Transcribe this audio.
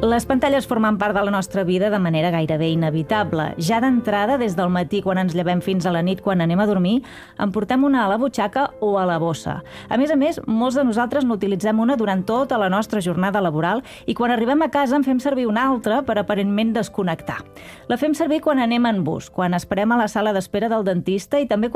Les pantalles formen part de la nostra vida de manera gairebé inevitable. Ja d'entrada, des del matí, quan ens llevem fins a la nit, quan anem a dormir, en portem una a la butxaca o a la bossa. A més, molts de nosaltres n'utilitzem una durant tota la nostra jornada laboral i quan arribem a casa en fem servir una altra per aparentment desconnectar. La fem servir quan anem en bus, quan esperem a la sala d'espera del dentista i també